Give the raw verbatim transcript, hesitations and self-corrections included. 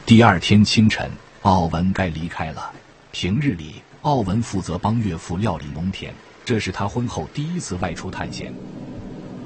第二天清晨，奥文该离开了。平日里，奥文负责帮岳父料理农田，这是他婚后第一次外出探险。